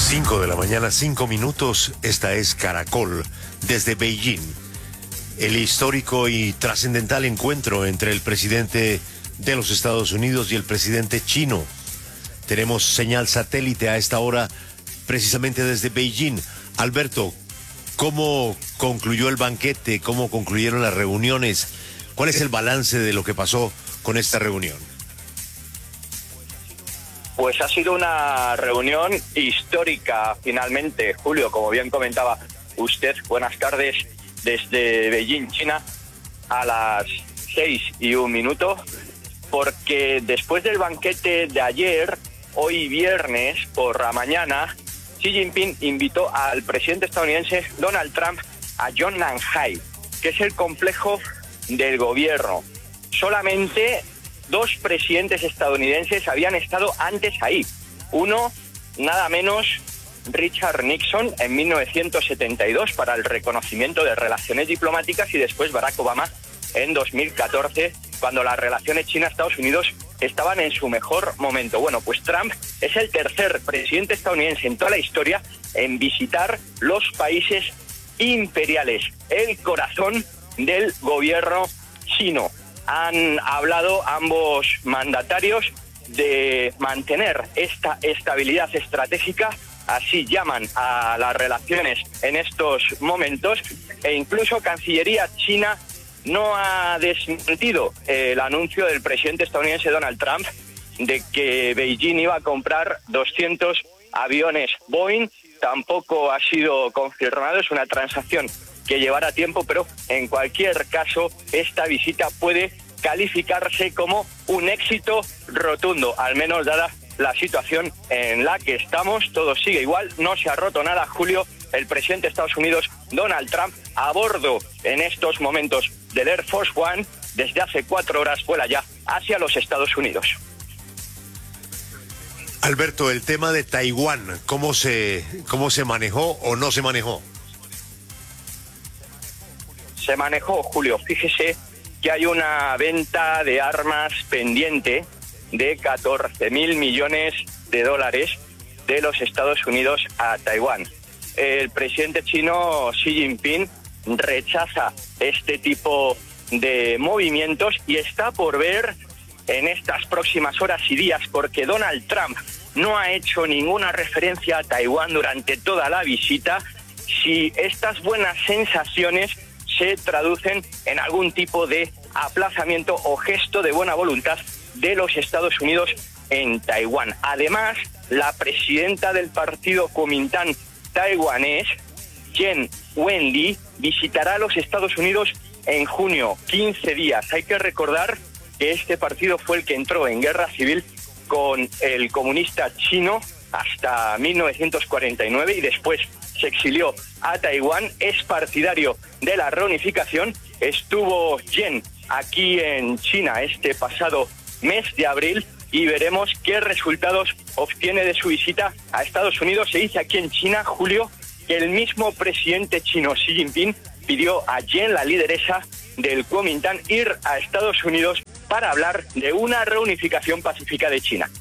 5 de la mañana, 5 minutos. Esta es Caracol desde Beijing. El histórico y trascendental encuentro entre el presidente de los Estados Unidos y el presidente chino. Tenemos señal satélite a esta hora, precisamente desde Beijing. Alberto, ¿cómo concluyó el banquete? ¿Cómo concluyeron las reuniones? ¿Cuál es el balance de lo que pasó con esta reunión? Pues ha sido una reunión histórica, finalmente, Julio, como bien comentaba usted. Buenas tardes desde Beijing, China, a las 6:01, porque después del banquete de ayer, hoy viernes por la mañana, Xi Jinping invitó al presidente estadounidense Donald Trump a Yonnanhai, que es el complejo del gobierno. Solamente 2 presidentes estadounidenses habían estado antes ahí. Uno, nada menos, Richard Nixon, en 1972 para el reconocimiento de relaciones diplomáticas, y después Barack Obama en 2014, cuando las relaciones China-Estados Unidos estaban en su mejor momento. Bueno, pues Trump es el tercer presidente estadounidense en toda la historia en visitar los países imperiales, el corazón del gobierno chino. Han hablado ambos mandatarios de mantener esta estabilidad estratégica, así llaman a las relaciones en estos momentos, e incluso Cancillería china no ha desmentido el anuncio del presidente estadounidense Donald Trump de que Beijing iba a comprar 200 aviones Boeing. Tampoco ha sido confirmado, es una transacción que llevará tiempo, pero en cualquier caso esta visita puede calificarse como un éxito rotundo, al menos dada la situación en la que estamos. Todo sigue igual, no se ha roto nada, Julio. El presidente de Estados Unidos, Donald Trump, a bordo en estos momentos del Air Force One, desde hace 4 horas vuela ya hacia los Estados Unidos. Alberto, el tema de Taiwán, ¿cómo se manejó o no se manejó? Se manejó, Julio. Fíjese que hay una venta de armas pendiente de 14.000 millones de dólares de los Estados Unidos a Taiwán. El presidente chino Xi Jinping rechaza este tipo de movimientos y está por ver en estas próximas horas y días, porque Donald Trump no ha hecho ninguna referencia a Taiwán durante toda la visita, si estas buenas sensaciones se traducen en algún tipo de aplazamiento o gesto de buena voluntad de los Estados Unidos en Taiwán. Además, la presidenta del partido Kuomintang taiwanés, Jen Wenli, visitará los Estados Unidos en junio, 15 días. Hay que recordar que este partido fue el que entró en guerra civil con el comunista chino hasta 1949 y después se exilió a Taiwán. Es partidario de la reunificación. Estuvo Jen aquí en China este pasado mes de abril y veremos qué resultados obtiene de su visita a Estados Unidos. Se dice aquí en China, Julio, que el mismo presidente chino Xi Jinping pidió a Jen, la lideresa del Kuomintang, ir a Estados Unidos para hablar de una reunificación pacífica de China.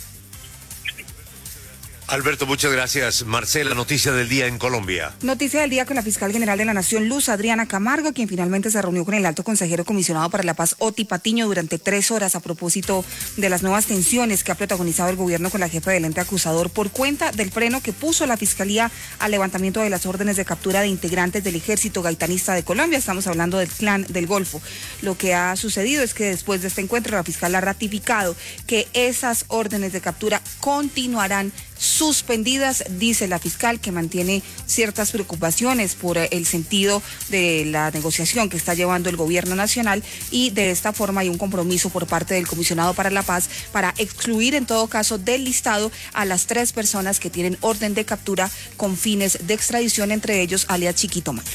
Alberto, muchas gracias. Marcela, noticia del día en Colombia. Noticia del día con la fiscal general de la Nación, Luz Adriana Camargo, quien finalmente se reunió con el alto consejero comisionado para la paz, Oti Patiño, durante 3 horas a propósito de las nuevas tensiones que ha protagonizado el gobierno con la jefa del ente acusador por cuenta del freno que puso la fiscalía al levantamiento de las órdenes de captura de integrantes del ejército gaitanista de Colombia. Estamos hablando del Clan del Golfo. Lo que ha sucedido es que después de este encuentro la fiscal ha ratificado que esas órdenes de captura continuarán suspendidas. Dice la fiscal que mantiene ciertas preocupaciones por el sentido de la negociación que está llevando el gobierno nacional, y de esta forma hay un compromiso por parte del comisionado para la paz para excluir en todo caso del listado a las 3 personas que tienen orden de captura con fines de extradición, entre ellos alias Chiquito Malo.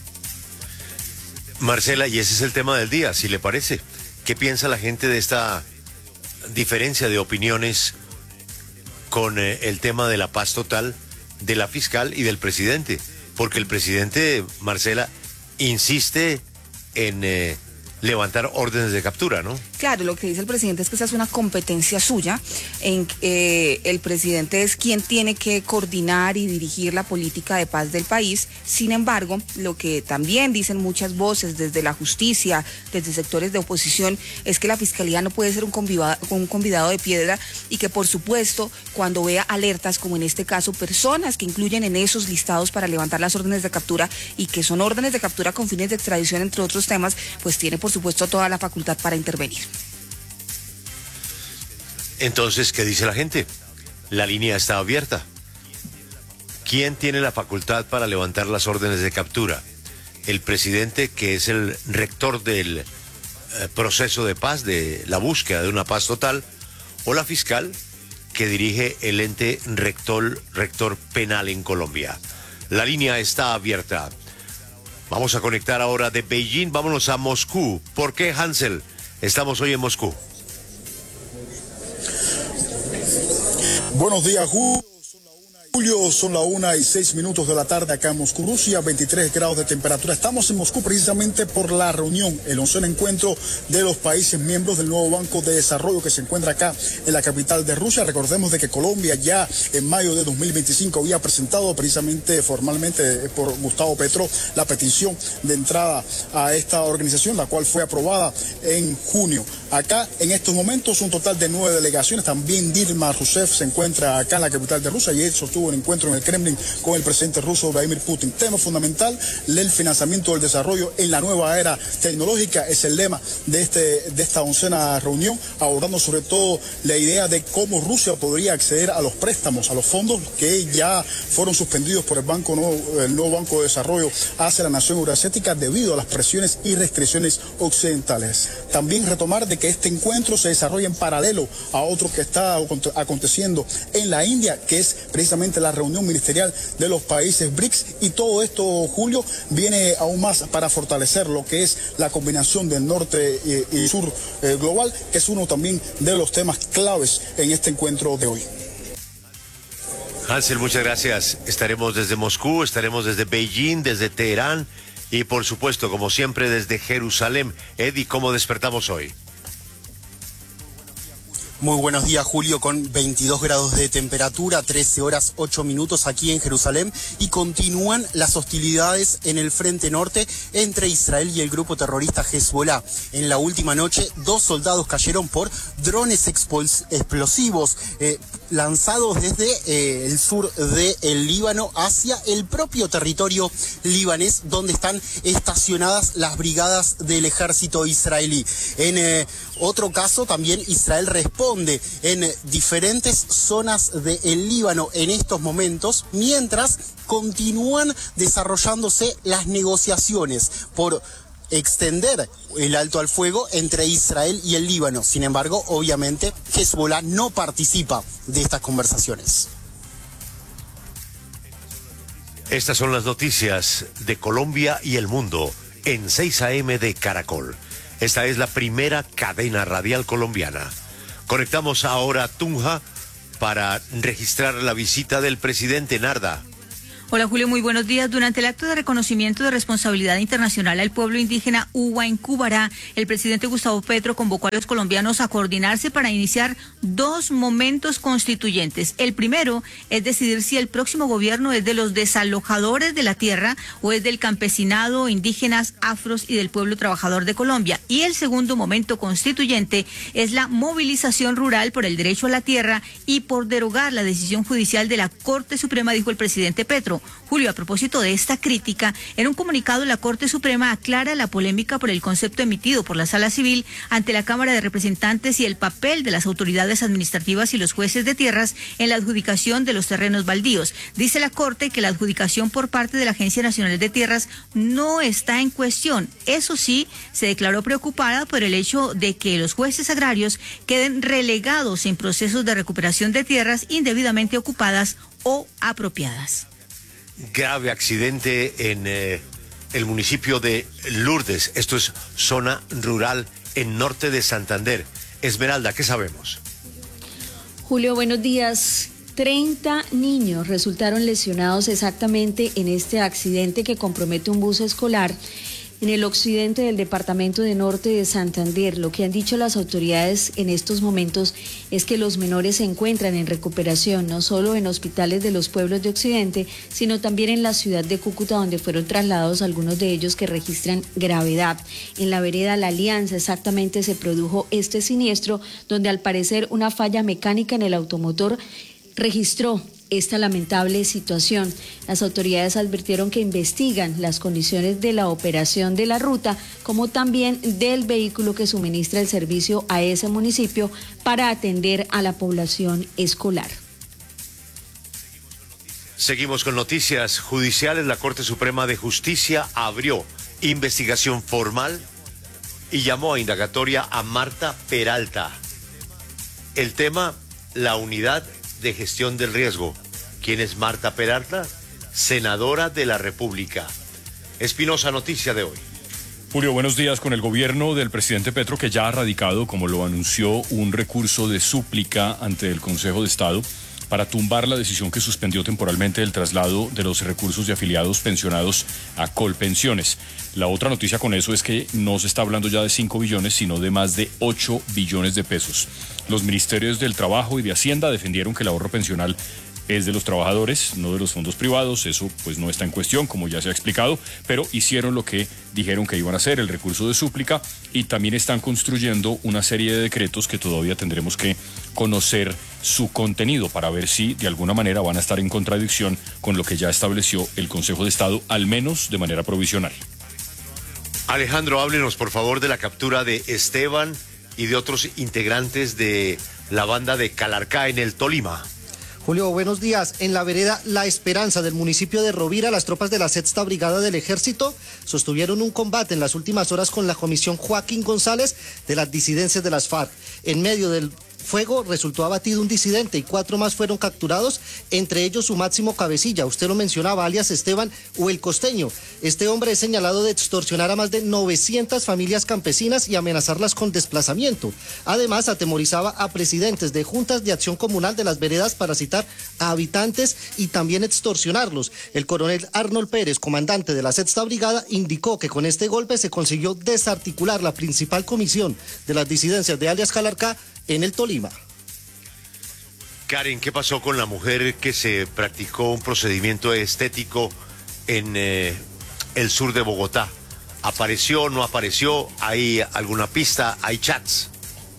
Marcela, y ese es el tema del día, si le parece. ¿Qué piensa la gente de esta diferencia de opiniones con el tema de la paz total de la fiscal y del presidente? Porque el presidente, Marcela, insiste en levantar órdenes de captura, ¿no? Claro, lo que dice el presidente es que esa es una competencia suya, en el presidente es quien tiene que coordinar y dirigir la política de paz del país. Sin embargo, lo que también dicen muchas voces desde la justicia, desde sectores de oposición, es que la Fiscalía no puede ser un convidado de piedra y que, por supuesto, cuando vea alertas, como en este caso, personas que incluyen en esos listados para levantar las órdenes de captura y que son órdenes de captura con fines de extradición, entre otros temas, pues tiene, por supuesto, toda la facultad para intervenir. Entonces, ¿qué dice la gente? La línea está abierta. ¿Quién tiene la facultad para levantar las órdenes de captura? ¿El presidente, que es el rector del proceso de paz, de la búsqueda de una paz total, o la fiscal, que dirige el ente rector penal en Colombia? La línea está abierta. Vamos a conectar ahora de Beijing, vámonos a Moscú. ¿Por qué, Hansel? Estamos hoy en Moscú. Buenos días, Julio. Son las 1:06 de la tarde acá en Moscú, Rusia, 23 grados de temperatura. Estamos en Moscú precisamente por la reunión, el 11º encuentro de los países miembros del nuevo Banco de Desarrollo que se encuentra acá en la capital de Rusia. Recordemos de que Colombia ya en mayo de 2025 había presentado precisamente formalmente por Gustavo Petro la petición de entrada a esta organización, la cual fue aprobada en junio. Acá en estos momentos un total de 9 delegaciones. También Dilma Rousseff se encuentra acá en la capital de Rusia y él sostuvo un encuentro en el Kremlin con el presidente ruso Vladimir Putin. Tema fundamental, el financiamiento del desarrollo en la nueva era tecnológica, es el lema de esta 11ª reunión, abordando sobre todo la idea de cómo Rusia podría acceder a los préstamos, a los fondos que ya fueron suspendidos por el nuevo Banco de Desarrollo hacia la nación euroasiática debido a las presiones y restricciones occidentales. También retomar de que este encuentro se desarrolla en paralelo a otro que está aconteciendo en la India, que es precisamente la reunión ministerial de los países BRICS, y todo esto, Julio, viene aún más para fortalecer lo que es la combinación del norte y sur global, que es uno también de los temas claves en este encuentro de hoy. Hansel, muchas gracias. Estaremos desde Moscú, estaremos desde Beijing, desde Teherán y, por supuesto, como siempre, desde Jerusalén. Eddie, ¿cómo despertamos hoy? Muy buenos días, Julio, con 22 grados de temperatura, 13 horas 8 minutos aquí en Jerusalén, y continúan las hostilidades en el frente norte entre Israel y el grupo terrorista Hezbollah. En la última noche, 2 soldados cayeron por drones explosivos lanzados desde el sur del Líbano hacia el propio territorio libanés, donde están estacionadas las brigadas del ejército israelí. En otro caso, también Israel responde en diferentes zonas del Líbano en estos momentos, mientras continúan desarrollándose las negociaciones por extender el alto al fuego entre Israel y el Líbano. Sin embargo, obviamente, Hezbollah no participa de estas conversaciones. Estas son las noticias de Colombia y el mundo en 6 AM de Caracol. Esta es la primera cadena radial colombiana. Conectamos ahora a Tunja para registrar la visita del presidente. Narda. Hola Julio, muy buenos días. Durante el acto de reconocimiento de responsabilidad internacional al pueblo indígena Uwa en Cubará, el presidente Gustavo Petro convocó a los colombianos a coordinarse para iniciar 2 momentos constituyentes. El primero es decidir si el próximo gobierno es de los desalojadores de la tierra o es del campesinado, indígenas, afros y del pueblo trabajador de Colombia. Y el segundo momento constituyente es la movilización rural por el derecho a la tierra y por derogar la decisión judicial de la Corte Suprema, dijo el presidente Petro. Julio, a propósito de esta crítica, en un comunicado la Corte Suprema aclara la polémica por el concepto emitido por la Sala Civil ante la Cámara de Representantes y el papel de las autoridades administrativas y los jueces de tierras en la adjudicación de los terrenos baldíos. Dice la Corte que la adjudicación por parte de la Agencia Nacional de Tierras no está en cuestión. Eso sí, se declaró preocupada por el hecho de que los jueces agrarios queden relegados en procesos de recuperación de tierras indebidamente ocupadas o apropiadas. Grave accidente en el municipio de Lourdes. Esto es zona rural en norte de Santander. Esmeralda, ¿qué sabemos? Julio, buenos días. 30 niños resultaron lesionados exactamente en este accidente que compromete un bus escolar En el occidente del departamento de Norte de Santander, lo que han dicho las autoridades en estos momentos es que los menores se encuentran en recuperación, no solo en hospitales de los pueblos de Occidente, sino también en la ciudad de Cúcuta, donde fueron trasladados algunos de ellos que registran gravedad. En la vereda La Alianza exactamente se produjo este siniestro, donde al parecer una falla mecánica en el automotor registró esta lamentable situación. Las autoridades advirtieron que investigan las condiciones de la operación de la ruta, como también del vehículo que suministra el servicio a ese municipio para atender a la población escolar. Seguimos con noticias judiciales. La Corte Suprema de Justicia abrió investigación formal y llamó a indagatoria a Marta Peralta. El tema, la unidad de gestión del riesgo. ¿Quién es Marta Peralta? Senadora de la República. Espinosa, noticia de hoy. Julio, buenos días. Con el gobierno del presidente Petro, que ya ha radicado, como lo anunció, un recurso de súplica ante el Consejo de Estado para tumbar la decisión que suspendió temporalmente el traslado de los recursos de afiliados pensionados a Colpensiones. La otra noticia con eso es que no se está hablando ya de 5 billones, sino de más de 8 billones de pesos. Los ministerios del Trabajo y de Hacienda defendieron que el ahorro pensional es de los trabajadores, no de los fondos privados. Eso pues no está en cuestión, como ya se ha explicado, pero hicieron lo que dijeron que iban a hacer, el recurso de súplica, y también están construyendo una serie de decretos que todavía tendremos que conocer su contenido para ver si de alguna manera van a estar en contradicción con lo que ya estableció el Consejo de Estado, al menos de manera provisional. Alejandro, háblenos por favor de la captura de Esteban y de otros integrantes de la banda de Calarcá en el Tolima. Julio, buenos días. En la vereda La Esperanza del municipio de Rovira, las tropas de la Sexta Brigada del Ejército sostuvieron un combate en las últimas horas con la comisión Joaquín González de las disidencias de las FARC. En medio del fuego resultó abatido un disidente y 4 más fueron capturados, entre ellos su máximo cabecilla, usted lo mencionaba, alias Esteban o el Costeño. Este hombre es señalado de extorsionar a más de 900 familias campesinas y amenazarlas con desplazamiento. Además, atemorizaba a presidentes de juntas de acción comunal de las veredas para citar a habitantes y también extorsionarlos. El coronel Arnold Pérez, comandante de la Sexta Brigada, indicó que con este golpe se consiguió desarticular la principal comisión de las disidencias de alias Calarcá en el Tolima. Karen, ¿qué pasó con la mujer que se practicó un procedimiento estético en el sur de Bogotá? ¿Apareció, no apareció? ¿Hay alguna pista? ¿Hay chats?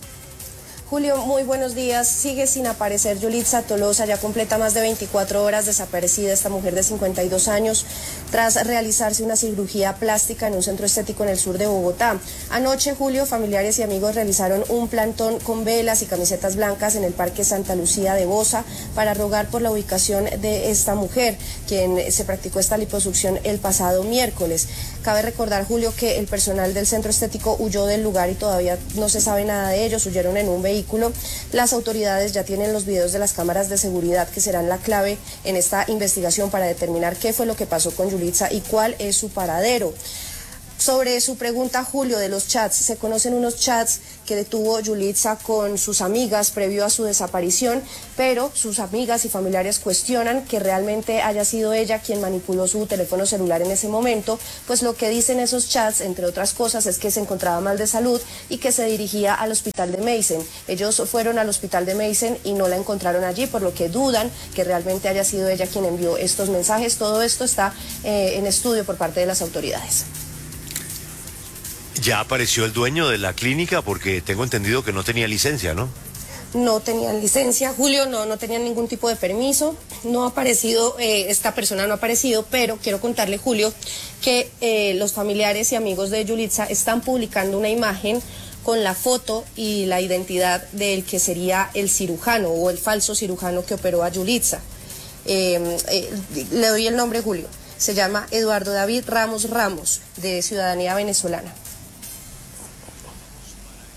Julio, muy buenos días. Sigue sin aparecer Yulitza Tolosa, ya completa más de 24 horas desaparecida esta mujer de 52 años tras realizarse una cirugía plástica en un centro estético en el sur de Bogotá. Anoche, Julio, familiares y amigos realizaron un plantón con velas y camisetas blancas en el Parque Santa Lucía de Bosa para rogar por la ubicación de esta mujer, quien se practicó esta liposucción el pasado miércoles. Cabe recordar, Julio, que el personal del centro estético huyó del lugar y todavía no se sabe nada de ellos. Huyeron en un vehículo. Las autoridades ya tienen los videos de las cámaras de seguridad que serán la clave en esta investigación para determinar qué fue lo que pasó con Yulitza y cuál es su paradero. Sobre su pregunta, Julio, de los chats, se conocen unos chats que detuvo Yulitza con sus amigas previo a su desaparición, pero sus amigas y familiares cuestionan que realmente haya sido ella quien manipuló su teléfono celular en ese momento, pues lo que dicen esos chats, entre otras cosas, es que se encontraba mal de salud y que se dirigía al hospital de Meissen. Ellos fueron al hospital de Meissen y no la encontraron allí, por lo que dudan que realmente haya sido ella quien envió estos mensajes. Todo esto está en estudio por parte de las autoridades. Ya apareció el dueño de la clínica, porque tengo entendido que no tenía licencia, ¿no? No tenían licencia, Julio, no tenían ningún tipo de permiso, no ha aparecido, esta persona no ha aparecido, pero quiero contarle, Julio, que los familiares y amigos de Yulitza están publicando una imagen con la foto y la identidad del que sería el cirujano o el falso cirujano que operó a Yulitza. Le doy el nombre, Julio, se llama Eduardo David Ramos, de ciudadanía venezolana.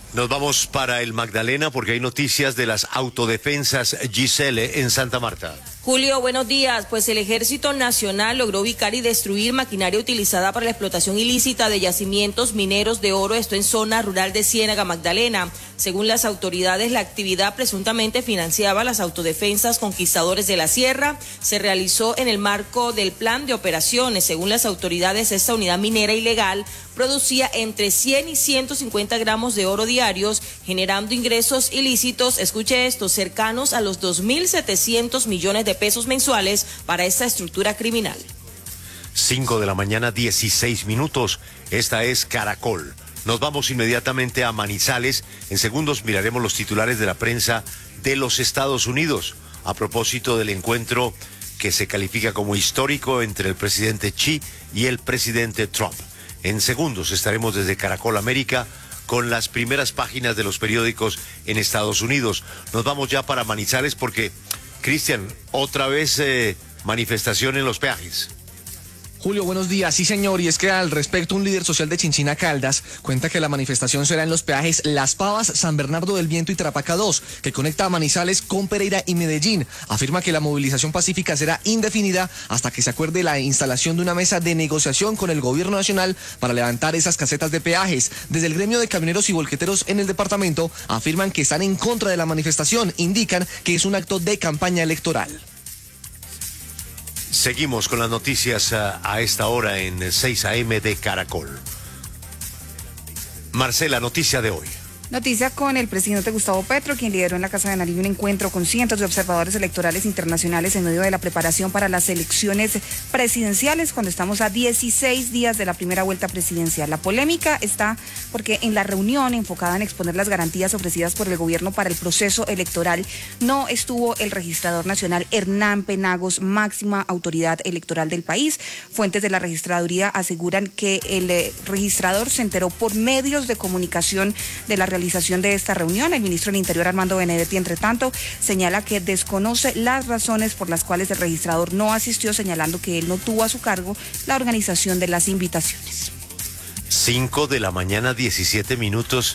Nos vamos para el Magdalena porque hay noticias de las autodefensas Giselle en Santa Marta. Julio, buenos días. Pues el Ejército Nacional logró ubicar y destruir maquinaria utilizada para la explotación ilícita de yacimientos mineros de oro, esto en zona rural de Ciénaga, Magdalena. Según las autoridades, la actividad presuntamente financiaba las autodefensas Conquistadores de la Sierra. Se realizó en el marco del plan de operaciones. Según las autoridades, esta unidad minera ilegal producía entre 100 y 150 gramos de oro diarios, generando ingresos ilícitos, escuche esto, cercanos a los 2.700 millones de pesos mensuales para esta estructura criminal. 5 de la mañana, 16 minutos. Esta es Caracol. Nos vamos inmediatamente a Manizales. En segundos miraremos los titulares de la prensa de los Estados Unidos a propósito del encuentro que se califica como histórico entre el presidente Xi y el presidente Trump. En segundos estaremos desde Caracol América con las primeras páginas de los periódicos en Estados Unidos. Nos vamos ya para Manizales porque, Cristian, otra vez manifestación en los peajes. Julio, buenos días. Sí, señor, y es que al respecto un líder social de Chinchina Caldas cuenta que la manifestación será en los peajes Las Pavas, San Bernardo del Viento y Tarapacá 2, que conecta a Manizales con Pereira y Medellín. Afirma que la movilización pacífica será indefinida hasta que se acuerde la instalación de una mesa de negociación con el gobierno nacional para levantar esas casetas de peajes. Desde el gremio de camioneros y volqueteros en el departamento afirman que están en contra de la manifestación, indican que es un acto de campaña electoral. Seguimos con las noticias a esta hora en 6 AM de Caracol. Marcela, noticia de hoy. Noticia con el presidente Gustavo Petro, quien lideró en la Casa de Nariño un encuentro con cientos de observadores electorales internacionales en medio de la preparación para las elecciones presidenciales, cuando estamos a 16 días de la primera vuelta presidencial. La polémica está porque en la reunión enfocada en exponer las garantías ofrecidas por el gobierno para el proceso electoral, no estuvo el registrador nacional Hernán Penagos, máxima autoridad electoral del país. Fuentes de la registraduría aseguran que el registrador se enteró por medios de comunicación de la realización de esta reunión. El ministro del Interior, Armando Benedetti, entre tanto, señala que desconoce las razones por las cuales el registrador no asistió, señalando que él no tuvo a su cargo la organización de las invitaciones. 5 de la mañana, 17 minutos.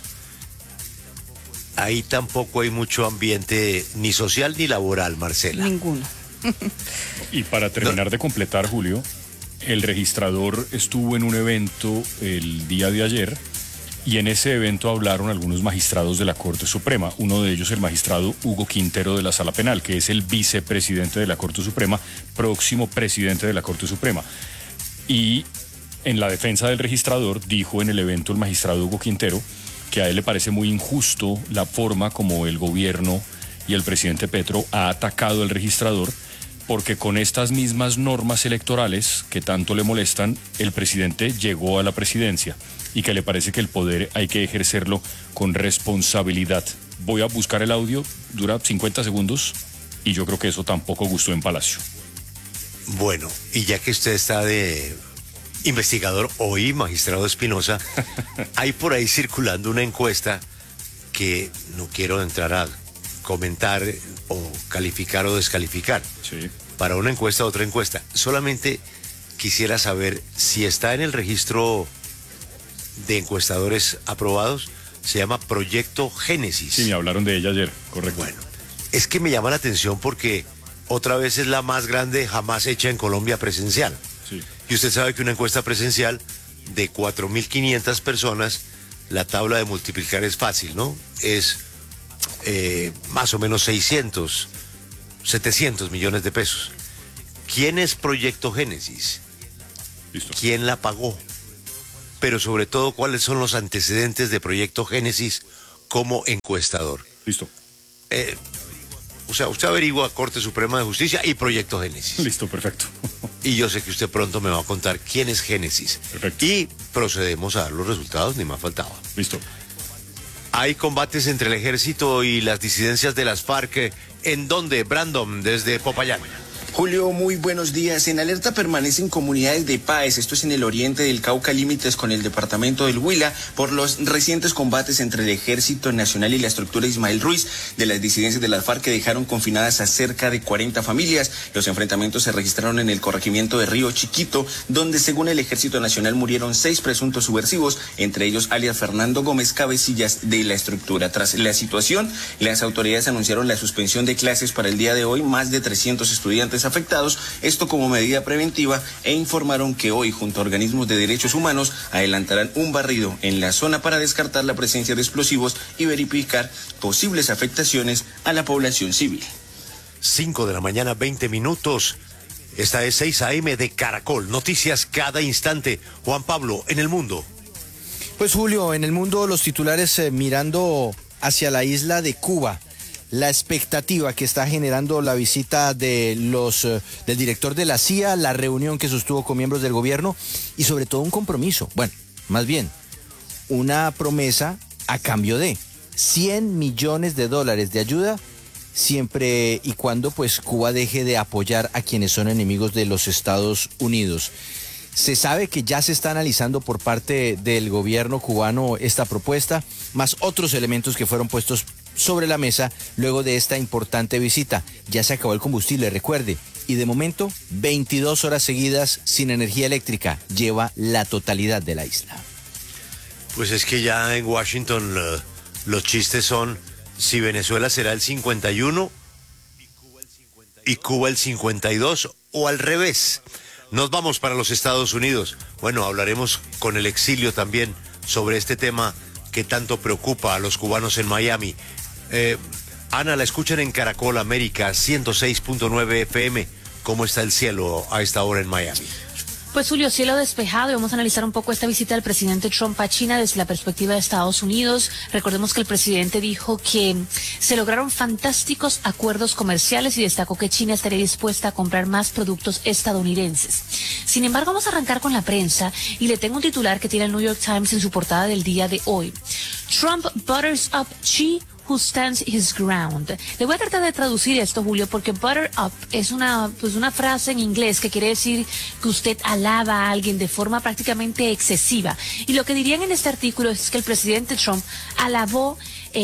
Ahí tampoco hay mucho ambiente ni social ni laboral, Marcela. Ninguno. Y para terminar de completar, Julio, el registrador estuvo en un evento el día de ayer y en ese evento hablaron algunos magistrados de la Corte Suprema. Uno de ellos, el magistrado Hugo Quintero de la Sala Penal, que es el vicepresidente de la Corte Suprema, próximo presidente de la Corte Suprema. Y en la defensa del registrador, dijo en el evento el magistrado Hugo Quintero que a él le parece muy injusto la forma como el gobierno y el presidente Petro ha atacado al registrador, porque con estas mismas normas electorales que tanto le molestan, el presidente llegó a la presidencia y que le parece que el poder hay que ejercerlo con responsabilidad. Voy a buscar el audio, dura 50 segundos y yo creo que eso tampoco gustó en Palacio. Bueno, y ya que usted está de investigador hoy, magistrado Espinosa, hay por ahí circulando una encuesta que no quiero entrar a comentar o calificar o descalificar. Sí. Para una encuesta o otra encuesta. Solamente quisiera saber si está en el registro de encuestadores aprobados. Se llama Proyecto Génesis. Sí, me hablaron de ella ayer, correcto. Bueno, es que me llama la atención porque otra vez es la más grande jamás hecha en Colombia presencial. Sí. Y usted sabe que una encuesta presencial de 4.500 personas, la tabla de multiplicar es fácil, ¿no? Es más o menos 700 millones de pesos. ¿Quién es Proyecto Génesis? Listo. ¿Quién la pagó? Pero sobre todo, ¿cuáles son los antecedentes de Proyecto Génesis como encuestador? Listo. O sea, usted averigua Corte Suprema de Justicia y Proyecto Génesis. Listo, perfecto. Y yo sé que usted pronto me va a contar quién es Génesis. Perfecto. Y procedemos a dar los resultados, ni más faltaba. Listo. Hay combates entre el ejército y las disidencias de las FARC. ¿En dónde, Brandon, desde Popayán? Julio, muy buenos días. En alerta permanecen comunidades de Páez, esto es en el oriente del Cauca, límites con el departamento del Huila, por los recientes combates entre el Ejército Nacional y la estructura Ismael Ruiz de las disidencias de las FARC, que dejaron confinadas a cerca de 40 familias. Los enfrentamientos se registraron en el corregimiento de Río Chiquito, donde según el Ejército Nacional murieron 6 presuntos subversivos, entre ellos alias Fernando Gómez, cabecillas de la estructura. Tras la situación, las autoridades anunciaron la suspensión de clases para el día de hoy, más de 300 estudiantes afectados, esto como medida preventiva, e informaron que hoy, junto a organismos de derechos humanos, adelantarán un barrido en la zona para descartar la presencia de explosivos y verificar posibles afectaciones a la población civil. 5 de la mañana, 20 minutos. Esta es 6 AM de Caracol. Noticias cada instante. Juan Pablo, en el mundo. Pues Julio, en el mundo los titulares mirando hacia la isla de Cuba. La expectativa que está generando la visita de del director de la CIA, la reunión que sostuvo con miembros del gobierno y sobre todo un compromiso. Bueno, más bien, una promesa a cambio de $100 millones de ayuda, siempre y cuando pues Cuba deje de apoyar a quienes son enemigos de los Estados Unidos. Se sabe que ya se está analizando por parte del gobierno cubano esta propuesta, más otros elementos que fueron puestos sobre la mesa luego de esta importante visita. Ya se acabó el combustible, recuerde, y de momento 22 horas seguidas sin energía eléctrica lleva la totalidad de la isla. Pues es que ya en Washington los chistes son si Venezuela será el 51 y Cuba el 52 o al revés. Nos vamos para los Estados Unidos. Bueno, hablaremos con el exilio también sobre este tema que tanto preocupa a los cubanos en Miami. Ana, la escuchan en Caracol América 106.9 FM. ¿Cómo está el cielo a esta hora en Miami? Pues Julio, cielo despejado, y vamos a analizar un poco esta visita del presidente Trump a China desde la perspectiva de Estados Unidos. Recordemos que el presidente dijo que se lograron fantásticos acuerdos comerciales y destacó que China estaría dispuesta a comprar más productos estadounidenses. Sin embargo, vamos a arrancar con la prensa y le tengo un titular que tiene el New York Times en su portada del día de hoy. Trump butters up Xi, who stands his ground. Le voy a tratar de traducir esto, Julio, porque butter up es una frase en inglés que quiere decir que usted alaba a alguien de forma prácticamente excesiva. Y lo que dirían en este artículo es que el presidente Trump alabó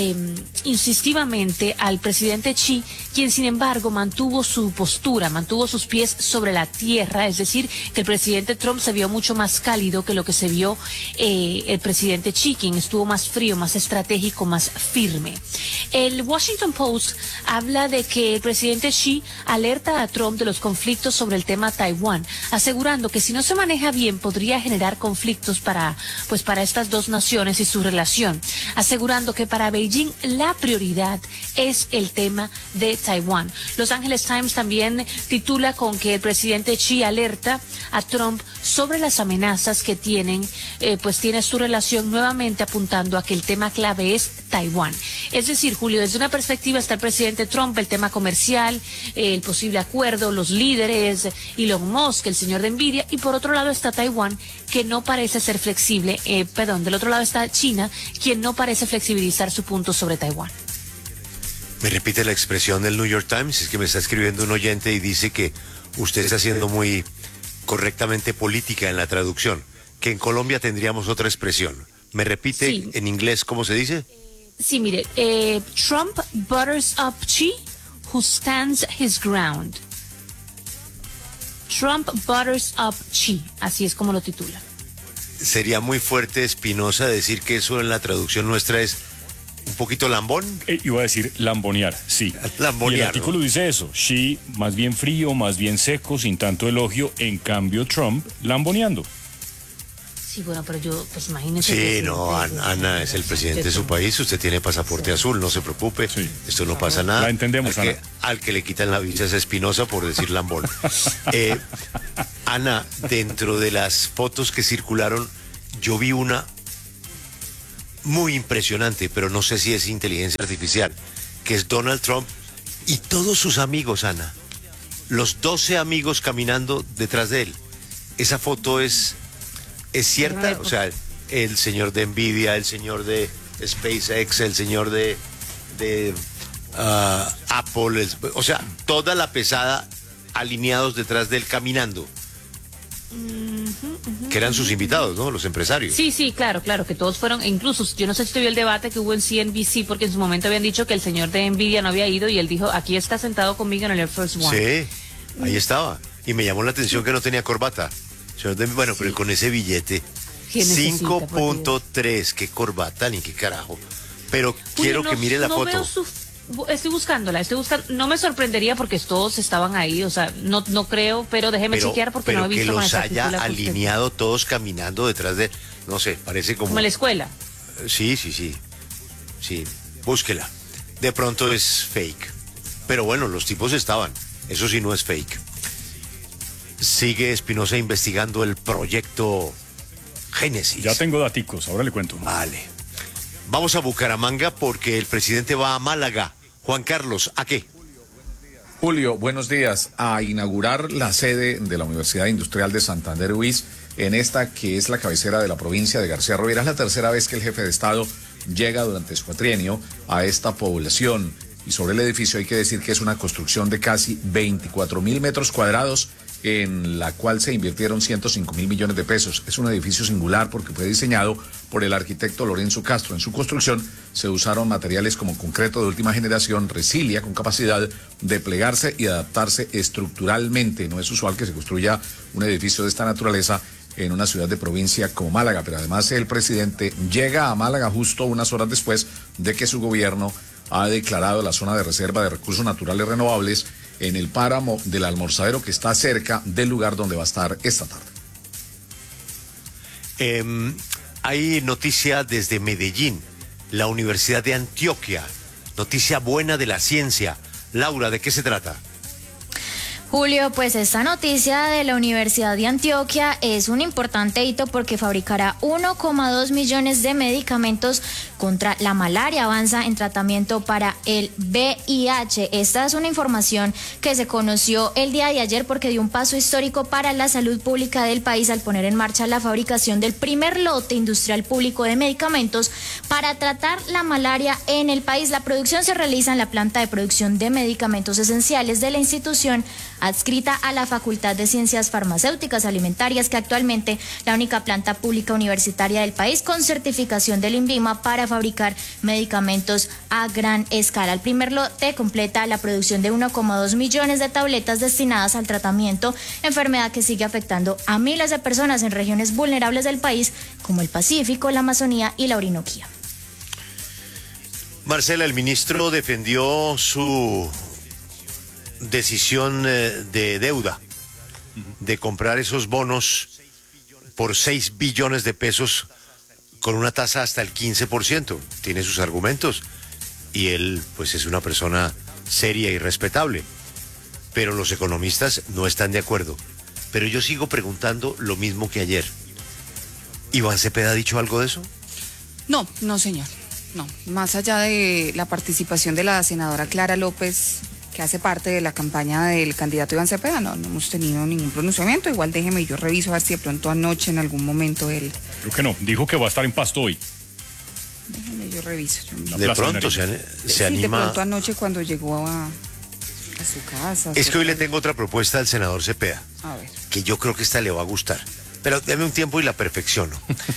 insistivamente al presidente Xi, quien sin embargo mantuvo su postura, mantuvo sus pies sobre la tierra, es decir, que el presidente Trump se vio mucho más cálido que lo que se vio el presidente Xi, quien estuvo más frío, más estratégico, más firme. El Washington Post habla de que el presidente Xi alerta a Trump de los conflictos sobre el tema Taiwán, asegurando que si no se maneja bien podría generar conflictos para estas dos naciones y su relación, asegurando que para Beijing la prioridad es el tema de Taiwán. Los Angeles Times también titula con que el presidente Xi alerta a Trump sobre las amenazas que tiene su relación, nuevamente apuntando a que el tema clave es Taiwán. Es decir, Julio, desde una perspectiva está el presidente Trump, el tema comercial, el posible acuerdo, los líderes, Elon Musk, el señor de Nvidia, y por otro lado está Taiwán, que no parece ser flexible, del otro lado está China, quien no parece flexibilizar su punto sobre Taiwán. ¿Me repite la expresión del New York Times? Es que me está escribiendo un oyente y dice que usted está haciendo muy correctamente política en la traducción, que en Colombia tendríamos otra expresión. ¿Me repite en inglés cómo se dice? Sí, mire, Trump butters up Xi, who stands his ground. Trump butters up Xi, así es como lo titula. Sería muy fuerte, Espinosa, decir que eso en la traducción nuestra es un poquito lambón. Iba a decir lambonear, sí. Lambonear, y el artículo dice eso, Xi más bien frío, más bien seco, sin tanto elogio, en cambio Trump lamboneando. Sí, bueno, pero yo, pues imagínese. Sí, no, Ana es el presidente de su país, usted tiene pasaporte azul, no se preocupe, esto no pasa nada. La entendemos, Ana. Al que le quitan la visa es Espinosa por decir lambón. Ana, dentro de las fotos que circularon, yo vi una muy impresionante, pero no sé si es inteligencia artificial, que es Donald Trump y todos sus amigos, Ana. Los 12 amigos caminando detrás de él. Esa foto es cierta, o sea, el señor de Nvidia, el señor de SpaceX, el señor de Apple, o sea, toda la pesada alineados detrás de él caminando. Que eran sus invitados, ¿no? Los empresarios. Sí, claro, que todos fueron, incluso yo no sé si usted vio el debate que hubo en CNBC, porque en su momento habían dicho que el señor de Nvidia no había ido y él dijo, aquí está sentado conmigo en el Air Force One. Sí, ahí estaba. Y me llamó la atención que no tenía corbata. Bueno, pero con ese billete, 5.3, qué corbata ni qué carajo. Pero quiero que mire la foto. Estoy buscándola, no me sorprendería porque todos estaban ahí, o sea, no creo, pero déjeme chequear porque no he visto que con los haya alineado usted. Todos caminando detrás de, no sé, parece como en la escuela. Sí, búsquela. De pronto es fake, pero bueno, los tipos estaban, eso sí no es fake. Sigue Espinosa investigando el proyecto Génesis. Ya tengo daticos, ahora le cuento. Vale. Vamos a Bucaramanga porque el presidente va a Málaga. Juan Carlos, ¿a qué? Julio, buenos días. A inaugurar la sede de la Universidad Industrial de Santander UIS en esta que es la cabecera de la provincia de García Rovira. Es la tercera vez que el jefe de Estado llega durante su cuatrienio a esta población. Y sobre el edificio hay que decir que es una construcción de casi 24.000 metros cuadrados en la cual se invirtieron 105.000 millones de pesos. Es un edificio singular porque fue diseñado por el arquitecto Lorenzo Castro. En su construcción se usaron materiales como concreto de última generación, Resilia, con capacidad de plegarse y adaptarse estructuralmente. No es usual que se construya un edificio de esta naturaleza en una ciudad de provincia como Málaga, pero además el presidente llega a Málaga justo unas horas después de que su gobierno ha declarado la zona de reserva de recursos naturales renovables en el páramo del Almorzadero, que está cerca del lugar donde va a estar esta tarde. Hay noticia desde Medellín, la Universidad de Antioquia, noticia buena de la ciencia. Laura, ¿de qué se trata? Julio, pues esta noticia de la Universidad de Antioquia es un importante hito porque fabricará 1,2 millones de medicamentos contra la malaria. Avanza en tratamiento para el VIH. Esta es una información que se conoció el día de ayer porque dio un paso histórico para la salud pública del país al poner en marcha la fabricación del primer lote industrial público de medicamentos para tratar la malaria en el país. La producción se realiza en la planta de producción de medicamentos esenciales de la institución adscrita a la Facultad de Ciencias Farmacéuticas Alimentarias, que actualmente la única planta pública universitaria del país con certificación del INVIMA para fabricar medicamentos a gran escala. El primer lote completa la producción de 1,2 millones de tabletas destinadas al tratamiento, enfermedad que sigue afectando a miles de personas en regiones vulnerables del país como el Pacífico, la Amazonía y la Orinoquía. Marcela, el ministro defendió su decisión de deuda, de comprar esos bonos por 6 billones de pesos con una tasa hasta el 15%. Tiene sus argumentos y él pues es una persona seria y respetable, pero los economistas no están de acuerdo. Pero yo sigo preguntando lo mismo que ayer. ¿Iván Cepeda ha dicho algo de eso? No, señor. No, más allá de la participación de la senadora Clara López, que hace parte de la campaña del candidato Iván Cepeda, no hemos tenido ningún pronunciamiento. Igual déjeme, yo reviso a ver si de pronto anoche en algún momento él... Creo que no, dijo que va a estar en Pasto hoy. Déjeme, yo reviso. De pronto se anima... De pronto anoche cuando llegó a su casa... Es que hoy le tengo otra propuesta al senador Cepeda, a ver, que yo creo que esta le va a gustar. Pero dame un tiempo y la perfecciono.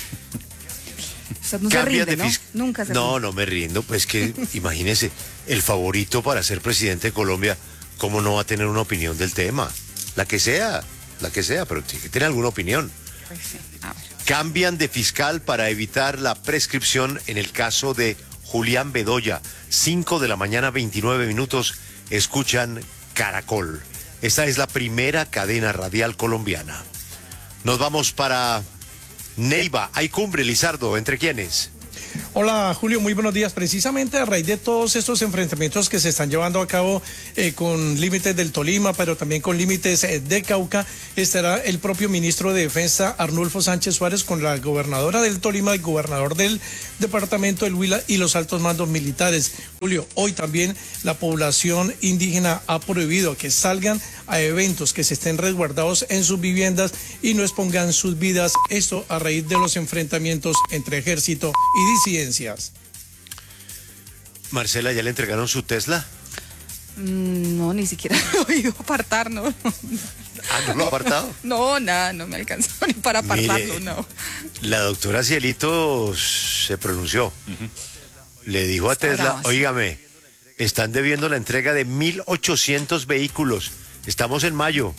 Usted no se rinde, ¿no? Nunca se rinde. No me rindo, pues que imagínese, el favorito para ser presidente de Colombia, ¿cómo no va a tener una opinión del tema? La que sea, pero tiene que tener alguna opinión. Pues sí, a ver. Cambian de fiscal para evitar la prescripción en el caso de Julián Bedoya. 5 de la mañana, 29 minutos, escuchan Caracol. Esta es la primera cadena radial colombiana. Nos vamos para Neiva. Hay cumbre, Lizardo, ¿entre quiénes? Hola Julio, muy buenos días. Precisamente a raíz de todos estos enfrentamientos que se están llevando a cabo con límites del Tolima, pero también con límites de Cauca, estará el propio ministro de Defensa, Arnulfo Sánchez Suárez, con la gobernadora del Tolima, el gobernador del departamento del Huila y los altos mandos militares. Julio, hoy también la población indígena ha prohibido que salgan a eventos, que se estén resguardados en sus viviendas y no expongan sus vidas. Esto a raíz de los enfrentamientos entre ejército y disidencias. Marcela, ¿ya le entregaron su Tesla? No, ni siquiera lo he ido a apartar, ¿no? Ah, ¿no lo ha apartado? No, nada, no me alcanzó ni para apartarlo, no. La doctora Cielito se pronunció. Le dijo a Tesla, óigame, están debiendo la entrega de 1.800 vehículos. Estamos en mayo.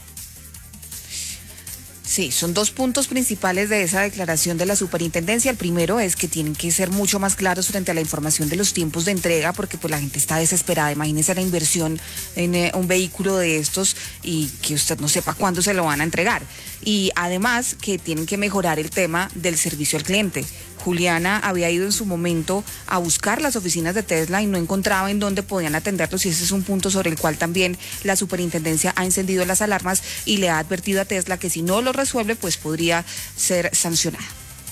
Sí, son dos puntos principales de esa declaración de la superintendencia. El primero es que tienen que ser mucho más claros frente a la información de los tiempos de entrega, porque pues la gente está desesperada. Imagínese la inversión en un vehículo de estos y que usted no sepa cuándo se lo van a entregar. Y además que tienen que mejorar el tema del servicio al cliente. Juliana había ido en su momento a buscar las oficinas de Tesla y no encontraba en dónde podían atenderlos, y ese es un punto sobre el cual también la superintendencia ha encendido las alarmas y le ha advertido a Tesla que si no lo resuelve, pues podría ser sancionada.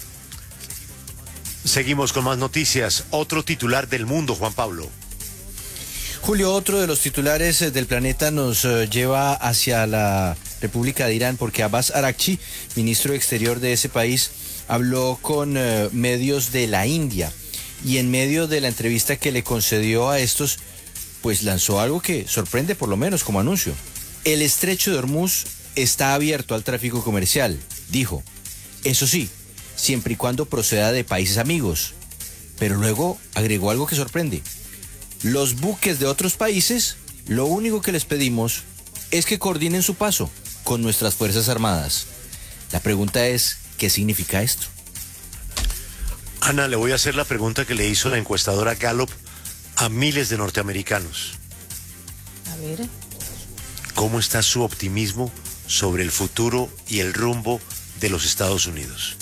Seguimos con más noticias. Otro titular del mundo, Juan Pablo. Julio, otro de los titulares del planeta nos lleva hacia la República de Irán, porque Abbas Araghchi, ministro exterior de ese país, habló con medios de la India, y en medio de la entrevista que le concedió a estos, pues lanzó algo que sorprende, por lo menos como anuncio. El estrecho de Hormuz está abierto al tráfico comercial, dijo. Eso sí, siempre y cuando proceda de países amigos. Pero luego agregó algo que sorprende. Los buques de otros países, lo único que les pedimos es que coordinen su paso con nuestras Fuerzas Armadas. La pregunta es, ¿qué significa esto? Ana, le voy a hacer la pregunta que le hizo la encuestadora Gallup a miles de norteamericanos. A ver. ¿Cómo está su optimismo sobre el futuro y el rumbo de los Estados Unidos?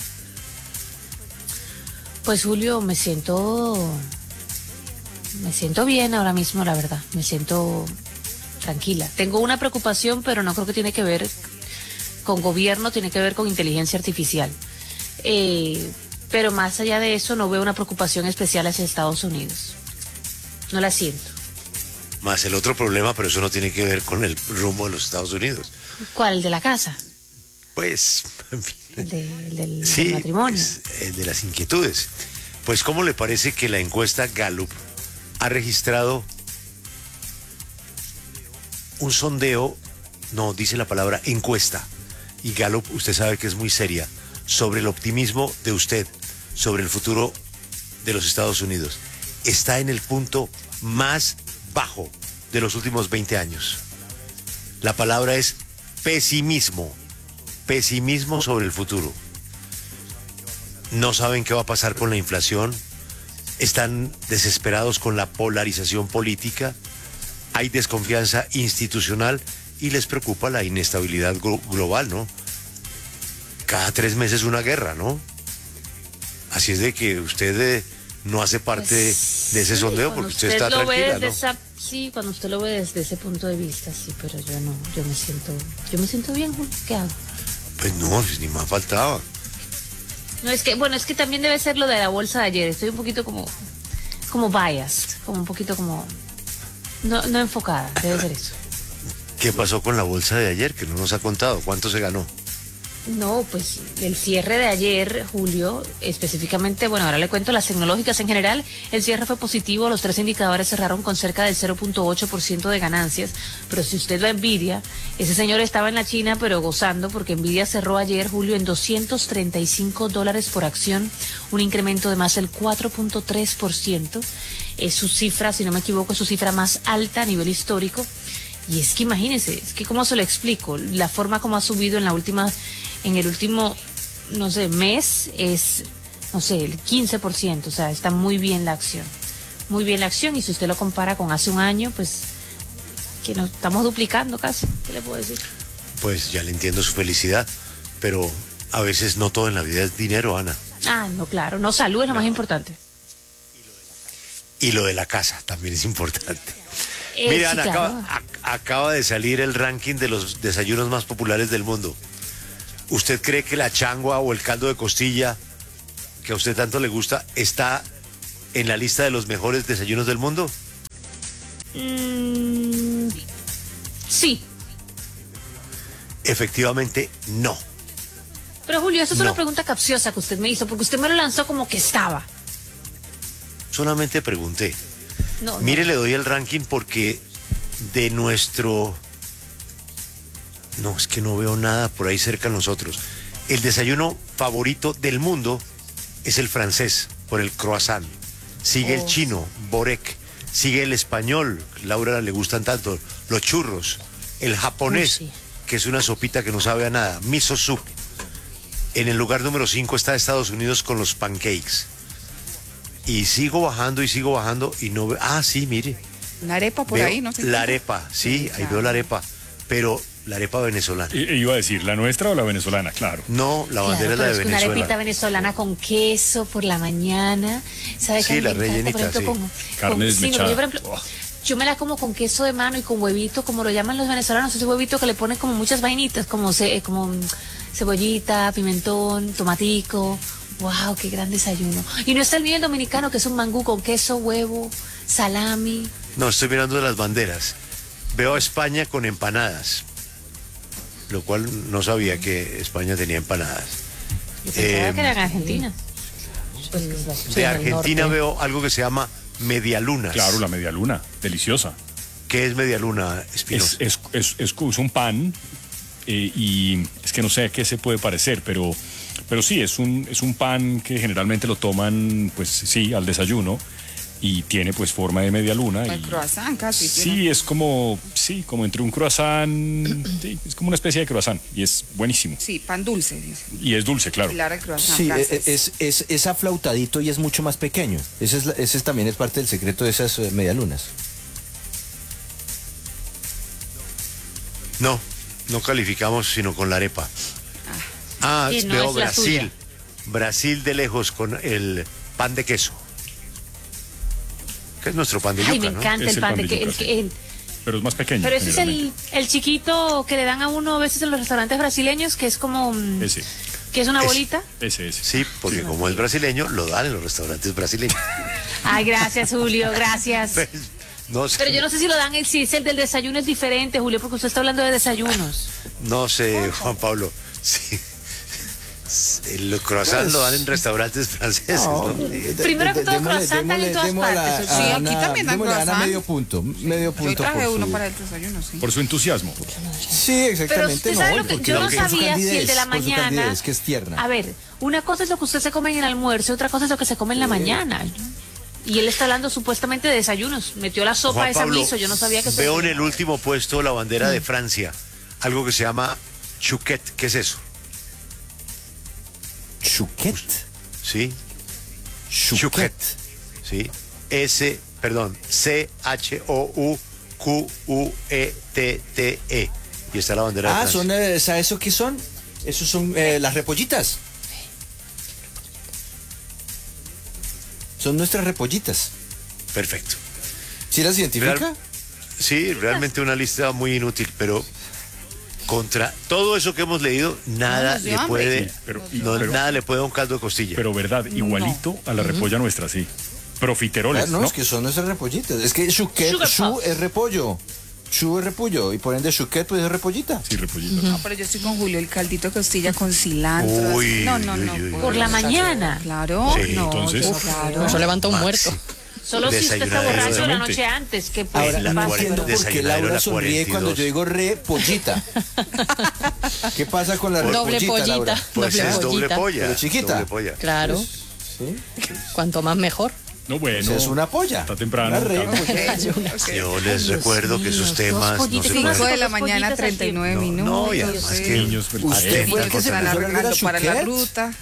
Pues Julio, me siento bien ahora mismo, la verdad. Me siento tranquila. Tengo una preocupación, pero no creo que tiene que ver con gobierno, tiene que ver con inteligencia artificial. Pero más allá de eso, no veo una preocupación especial hacia Estados Unidos. No la siento. Más el otro problema, pero eso no tiene que ver con el rumbo de los Estados Unidos. ¿Cuál? ¿El de la casa? Pues, en fin. Del Sí, matrimonio. el de las inquietudes. Pues, ¿cómo le parece que la encuesta Gallup ha registrado un sondeo, no, dice la palabra encuesta, y Gallup, usted sabe que es muy seria, sobre el optimismo de usted, sobre el futuro de los Estados Unidos? Está en el punto más bajo de los últimos 20 años. La palabra es pesimismo. Pesimismo sobre el futuro. No saben qué va a pasar con la inflación. Están desesperados con la polarización política. Hay desconfianza institucional y les preocupa la inestabilidad global, ¿no? Cada 3 meses una guerra, ¿no? Así es de que usted no hace parte de ese sondeo porque usted está tranquila, ¿no? Sí, cuando usted lo ve desde ese punto de vista, sí, pero yo no, yo me siento bien, Julio. ¿Qué hago? Pues no, ni más faltaba. No, es que también debe ser lo de la bolsa de ayer. Estoy un poquito como biased, como un poquito como no enfocada, debe ser eso. ¿Qué pasó con la bolsa de ayer que no nos ha contado? ¿Cuánto se ganó? No, pues el cierre de ayer, Julio, específicamente, bueno, ahora le cuento las tecnológicas en general, el cierre fue positivo, los 3 indicadores cerraron con cerca del 0.8% de ganancias, pero si usted va a Nvidia, ese señor estaba en la China, pero gozando, porque Nvidia cerró ayer, Julio, en $235 por acción, un incremento de más del 4.3%, es su cifra, si no me equivoco, es su cifra más alta a nivel histórico. Y es que imagínense, es que cómo se lo explico, la forma como ha subido en el último, no sé, mes es, no sé, el 15%, o sea, está muy bien la acción. Muy bien la acción, y si usted lo compara con hace un año, pues, que nos estamos duplicando casi, ¿qué le puedo decir? Pues ya le entiendo su felicidad, pero a veces no todo en la vida es dinero, Ana. Ah, no, claro, no, salud es lo más importante. Y lo de la casa también es importante. sí, Mira, Ana, claro. acaba de salir el ranking de los desayunos más populares del mundo. ¿Usted cree que la changua o el caldo de costilla, que a usted tanto le gusta, está en la lista de los mejores desayunos del mundo? Sí. Efectivamente, no. Pero Julio, esa es una pregunta capciosa que usted me hizo, porque usted me lo lanzó como que estaba. Solamente pregunté. No, Mire, le doy el ranking porque de nuestro... No, es que no veo nada por ahí cerca de nosotros. El desayuno favorito del mundo es el francés, por el croissant. Sigue el chino, borek. Sigue el español, Laura le gustan tanto, los churros. El japonés, que es una sopita que no sabe a nada, miso soup. En el lugar número 5 está Estados Unidos con los pancakes. Y sigo bajando y no veo... Ah, sí, mire. Una arepa por Veo ahí, no sé. la arepa, sí, ahí veo la arepa. Pero la arepa venezolana. Iba a decir, ¿la nuestra o la venezolana? Claro. No, la bandera es la de Una Venezuela. arepita venezolana con queso por la mañana. ¿Sabe Sí, qué? la Me encanta, rellenita, por ejemplo, sí. Carne sí, desmechada. yo, por ejemplo, yo me la como con queso de mano y con huevito, como lo llaman los venezolanos, ese huevito que le ponen como muchas vainitas, como cebollita, pimentón, tomatico. ¡Wow! ¡Qué gran desayuno! Y no está el mío el dominicano, que es un mangú con queso, huevo, salami. No, estoy mirando las banderas. Veo a España con empanadas, lo cual no sabía que España tenía empanadas. Yo pensaba que eran argentinas. De Argentina veo algo que se llama medialunas. Claro, la medialuna, deliciosa. ¿Qué es medialuna, Espinosa? Es un pan y es que no sé a qué se puede parecer, pero sí, es un pan que generalmente lo toman, pues sí, al desayuno y tiene pues forma de media luna. El croissant casi. Sí, es como entre un croissant, sí, es como una especie de croissant y es buenísimo. Sí, pan dulce. Dice. Y es dulce, claro. Pilar, el croissant Sí, francés. es aflautadito y es mucho más pequeño. Ese también es parte del secreto de esas medialunas. No calificamos sino con la arepa. Sí, no veo es la Brasil. suya. Brasil de lejos con el pan de queso. Que es nuestro pan de yuca, Ay, me ¿no? encanta Es el pan de queso. Pero es más pequeño. Pero ese es generalmente. el chiquito que le dan a uno a veces en los restaurantes brasileños, que es como... Ese. Que es una bolita. Ese. Sí, porque como es brasileño, lo dan en los restaurantes brasileños. Ay, gracias, Julio, gracias. No sé, Pero yo no sé si lo dan, si es el del desayuno es diferente, Julio, porque usted está hablando de desayunos. no sé, Juan Pablo. Sí. El croissant lo dan en restaurantes franceses. ¿no? Primero que todo, croissant dan en todas partes. Sí, aquí también dan démosle a Ana croissant. medio punto Yo traje por uno su... para el desayuno, sí. Por su entusiasmo. Sí, exactamente. Pero usted sabe lo que porque yo no por su sabía si el de la candidez, por su mañana. candidez, que es tierna. A ver, una cosa es lo que usted se come en el almuerzo, otra cosa es lo que se come en la mañana. Y él está hablando supuestamente de desayunos. Metió la sopa Juan esa Pablo, miso, yo no sabía que se... veo en el último puesto la bandera de Francia, algo que se llama chouquet. ¿Qué es eso? ¿Chouquet? Sí. Chouquet. Sí. CHOUQUETTE. Y está la bandera de Francia. ¿Sabes eso qué son? Esos son las repollitas. Son nuestras repollitas. Perfecto. ¿Sí las identifica? Sí, realmente una lista muy inútil, pero contra todo eso que hemos leído, nada nos dio le hambre. puede, Sí, pero nada le puede a un caldo de costilla. Pero verdad, igualito a la repolla nuestra, sí. Profiteroles, Claro, no, ¿no? es que son nuestras repollitas. Es que chouquet, Sugar chou puff. es repollo. Chou es repollo. Y por ende chouquet pues es repollita. Sí, repollito. No, pero yo estoy con Julio, el caldito de costilla con cilantro. Uy, no. Por la mañana. Claro. Sí, no, entonces. claro. Eso levanta un Maxi. muerto. Solo si usted está Desayunadero borracho la realmente. noche antes, que pues Ahora, la no pasa, entiendo pero- por qué Desayunadero Laura la sonríe 42. cuando yo digo repollita. ¿Qué pasa con la Doble repollita, Laura? pollita. Pues doble es doble pollita. polla. Pero chiquita. Doble polla. Claro. ¿Sí? Cuanto más mejor. No, bueno. Esa es una polla. Está temprano. Una Carlos. Yo les recuerdo que esos temas no se 5 pueden... de la mañana, 39 minutos. No, y además que Niños, Usted fue el que se Están puso a hablar de arreglando la para la chouquet. ruta.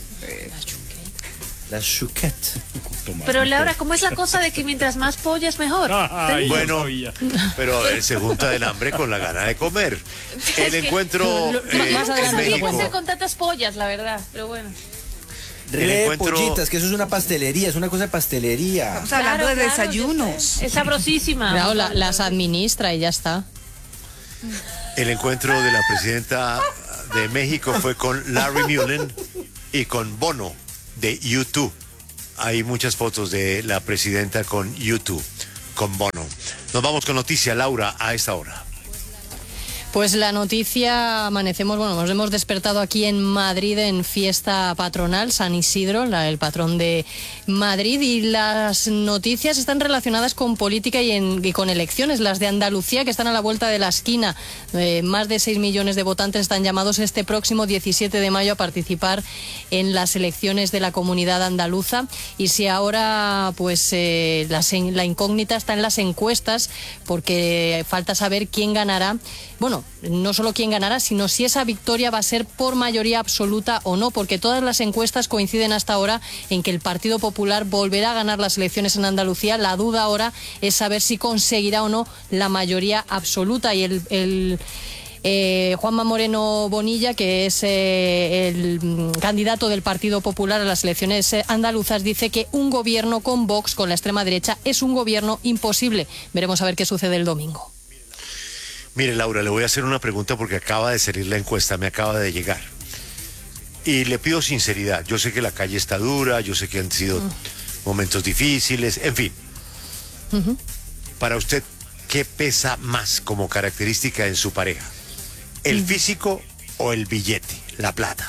La chouquet. Pero Laura, ¿cómo es la cosa de que mientras más pollas mejor? Ay, Bueno, yo sabía. pero a ver, se junta el hambre con la gana de comer. El encuentro más en adelante No lo puede México. ser con tantas pollas, la verdad, pero bueno. El encuentro- Repollitas, que eso es una pastelería, es una cosa de pastelería. Estamos hablando de Claro, desayunos. Es sabrosísima. Claro, las administra y ya está. El encuentro de la presidenta de México fue con Larry Mullen y con Bono de U2. Hay muchas fotos de la presidenta con U2, con Bono. Nos vamos con noticia, Laura, a esta hora. Pues la noticia, amanecemos, bueno, nos hemos despertado aquí en Madrid en fiesta patronal, San Isidro, el patrón de Madrid, y las noticias están relacionadas con política y con elecciones, las de Andalucía, que están a la vuelta de la esquina. Más de 6 millones de votantes están llamados este próximo 17 de mayo a participar en las elecciones de la comunidad andaluza, y si ahora pues la incógnita está en las encuestas, porque falta saber quién ganará. Bueno, no solo quién ganará, sino si esa victoria va a ser por mayoría absoluta o no, porque todas las encuestas coinciden hasta ahora en que el Partido Popular volverá a ganar las elecciones en Andalucía. La duda ahora es saber si conseguirá o no la mayoría absoluta, y Juanma Moreno Bonilla, que es el candidato del Partido Popular a las elecciones andaluzas, dice que un gobierno con Vox, con la extrema derecha, es un gobierno imposible. Veremos a ver qué sucede el domingo. Mire, Laura, le voy a hacer una pregunta porque acaba de salir la encuesta, me acaba de llegar. Y le pido sinceridad. Yo sé que la calle está dura, yo sé que han sido momentos difíciles, en fin. Para usted, ¿qué pesa más como característica en su pareja? ¿El físico o el billete, la plata?